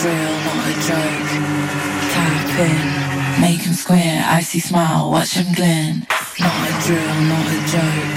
drill, not a joke. Tap in, make him square, icy smile, watch him grin. Not a drill, not a joke.